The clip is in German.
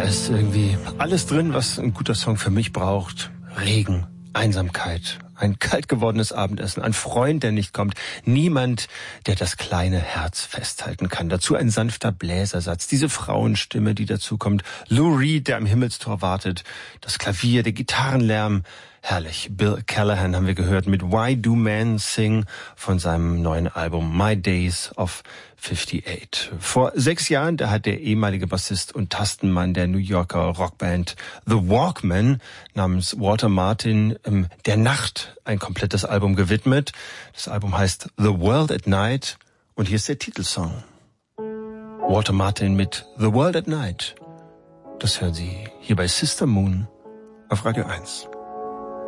ist irgendwie alles drin, was ein guter Song für mich braucht. Regen, Einsamkeit, ein kalt gewordenes Abendessen, ein Freund, der nicht kommt, niemand, der das kleine Herz festhalten kann. Dazu ein sanfter Bläsersatz, diese Frauenstimme, die dazu kommt, Lou Reed, der am Himmelstor wartet, das Klavier, der Gitarrenlärm. Herrlich. Bill Callahan haben wir gehört mit Why Do Men Sing von seinem neuen Album My Days of 58. Vor 6 Jahren, da hat der ehemalige Bassist und Tastenmann der New Yorker Rockband The Walkmen namens Walter Martin der Nacht ein komplettes Album gewidmet. Das Album heißt The World at Night und hier ist der Titelsong. Walter Martin mit The World at Night. Das hören Sie hier bei Sister Moon auf Radio 1.